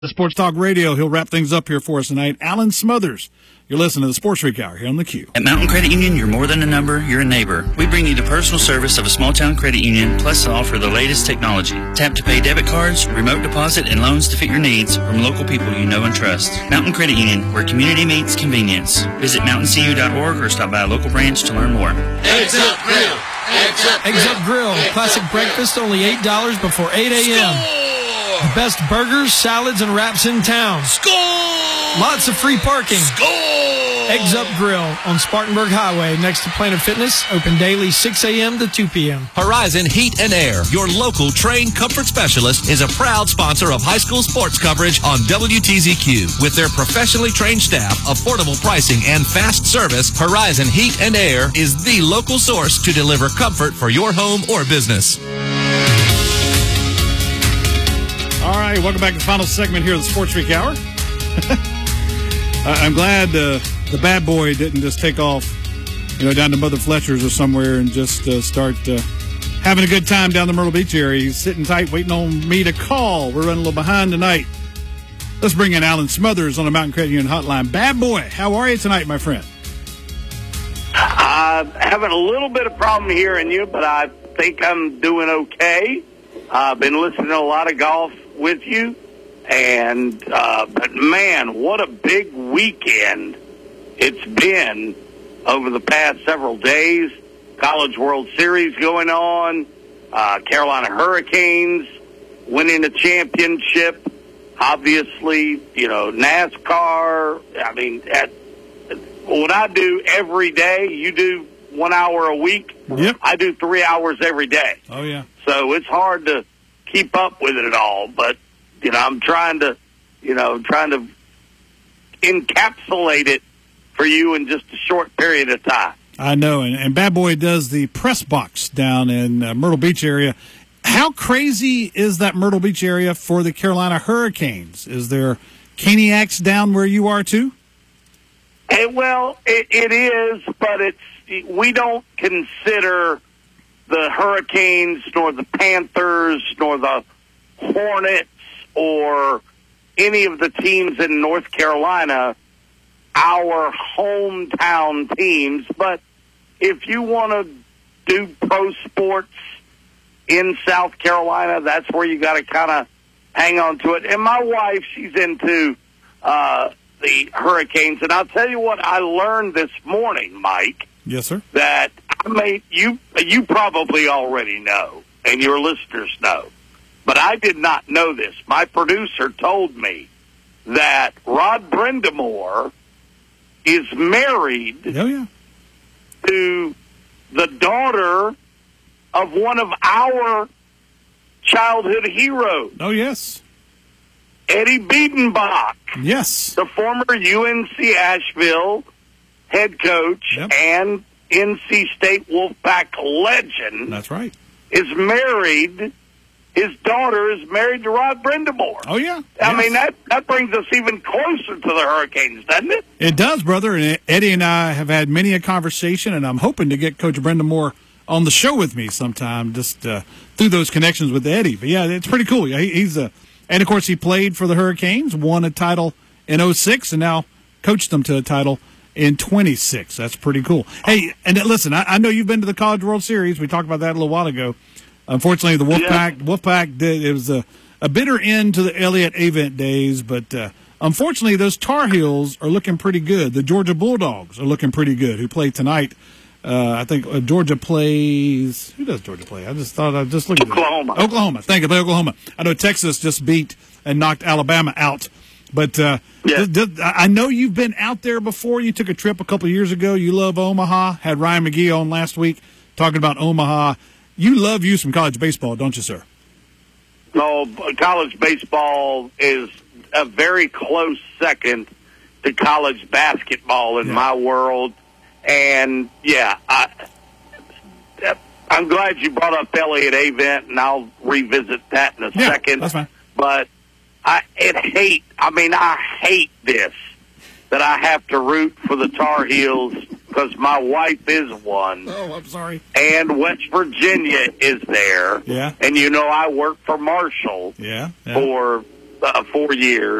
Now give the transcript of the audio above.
The Sports Talk Radio. He'll wrap things up here for us tonight. Alan Smothers. You're listening to the Sports Freak Hour here on the Q. At Mountain Credit Union, you're more than a number, you're a neighbor. We bring you the personal service of a small-town credit union, plus offer the latest technology. Tap-to-pay debit cards, remote deposit, and loans to fit your needs from local people you know and trust. Mountain Credit Union, where community meets convenience. Visit mountaincu.org or stop by a local branch to learn more. Eggs Up Grill. Eggs Up Grill. Classic breakfast, only $8 before 8 a.m. The best burgers, salads, and wraps in town. Score! Lots of free parking. Score! Eggs Up Grill on Spartanburg Highway next to Planet Fitness. Open daily 6 a.m. to 2 p.m. Horizon Heat and Air, your local trained comfort specialist, is a proud sponsor of high school sports coverage on WTZQ. With their professionally trained staff, affordable pricing, and fast service, Horizon Heat and Air is the local source to deliver comfort for your home or business. All right, welcome back to the final segment here of the Sports Freak Hour. I'm glad the bad boy didn't just take off, down to Mother Fletcher's or somewhere and just start having a good time down the Myrtle Beach area. He's sitting tight, waiting on me to call. We're running a little behind tonight. Let's bring in Alan Smothers on the Mountain Credit Union hotline. Bad boy, how are you tonight, my friend? Having a little bit of problem hearing you, but I think I'm doing okay. I've been listening to a lot of golf with you, and but man, what a big weekend it's been over the past several days. College World Series going on, Carolina Hurricanes winning a championship, obviously, NASCAR. I mean, what I do every day, you do 1 hour a week. Yep. I do 3 hours every day. Oh, yeah. So it's hard to keep up with it all, but I'm trying to encapsulate it for you in just a short period of time. I know, and Bad Boy does the press box down in Myrtle Beach area. How crazy is that Myrtle Beach area for the Carolina Hurricanes? Is there Caniacs down where you are too? Well, it is, but we don't consider the Hurricanes, nor the Panthers, nor the Hornets, or any of the teams in North Carolina our hometown teams. But if you want to do pro sports in South Carolina, that's where you got to kind of hang on to it. And my wife, she's into the Hurricanes. And I'll tell you what I learned this morning, Mike. Yes, sir. That you probably already know, and your listeners know, but I did not know this. My producer told me that Rod Brindamore is married to the daughter of one of our childhood heroes. Oh, yes. Eddie Biedenbach. Yes. The former UNC Asheville head coach and NC State Wolfpack legend. That's right. Is married. His daughter is married to Rod Brindamore. Oh, yeah. I mean, that brings us even closer to the Hurricanes, doesn't it? It does, brother. And Eddie and I have had many a conversation, and I'm hoping to get Coach Brindamore on the show with me sometime, just through those connections with Eddie. But, yeah, it's pretty cool. He's and, of course, he played for the Hurricanes, won a title in 2006, and now coached them to a title in 26. That's pretty cool. Hey, and listen, I know you've been to the College World Series. We talked about that a little while ago. Unfortunately, the Wolfpack did. It was a bitter end to the Elliott Avent days, but unfortunately, those Tar Heels are looking pretty good. The Georgia Bulldogs are looking pretty good, who play tonight. I think Georgia plays. Who does Georgia play? I just thought I'd just look at Oklahoma. Oklahoma. Thank you, play Oklahoma. I know Texas just beat and knocked Alabama out. But I know you've been out there before. You took a trip a couple of years ago. You love Omaha. Had Ryan McGee on last week talking about Omaha. You love you some college baseball, don't you, sir? No, college baseball is a very close second to college basketball in my world. And, I'm glad you brought up Elliott Avent, and I'll revisit that in a second. That's fine. But I hate this, that I have to root for the Tar Heels because my wife is one. Oh, I'm sorry. And West Virginia is there. Yeah. And I work for Marshall. Yeah. For 4 years.